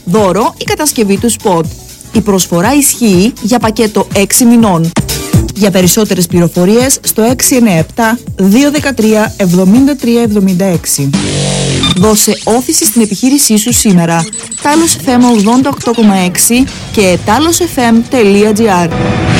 Δώρο η κατασκευή του σποτ. Η προσφορά ισχύει για πακέτο 6 μηνών. Για περισσότερες πληροφορίες στο 697-213-7376. Δώσε όθηση στην επιχείρησή σου σήμερα. Talos FM 88,6 και talosfm.gr.